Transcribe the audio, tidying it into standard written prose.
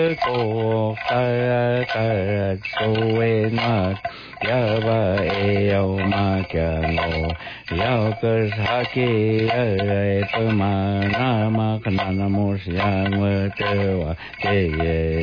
cô ta ta suy na ya ba eo ma cha lo ya cơ sa ki pa ma na ma kana na mo sia ngwe te wa te ye